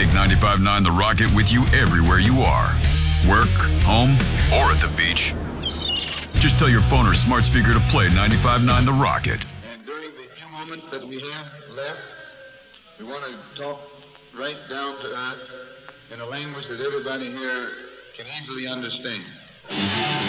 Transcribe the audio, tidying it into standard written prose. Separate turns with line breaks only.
Take 95.9 The Rocket with you everywhere you are. Work, home, or at the beach. Just tell your phone or smart speaker to play 95.9 The Rocket.
And during the few moments that we have left, we want to talk right down to earth in a language that everybody here can easily understand.